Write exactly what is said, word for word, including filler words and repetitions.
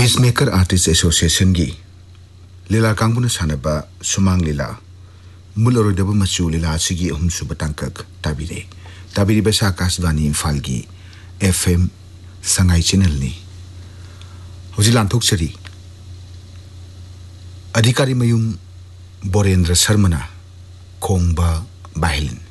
peacemaker artist association की लीला कांगबुन सानबा सुमांग लीला मुलरोदब मचू लीला सिगी अहम सुब तंकक ताबिरे ताबिरी बसा आकाशवाणी इम्फाल की एफएम संगाई चैनल ने हुजिलांथोक्सरी अधिकारी मयूम बोरेंद्र शर्मना खोंबा बाहिलिन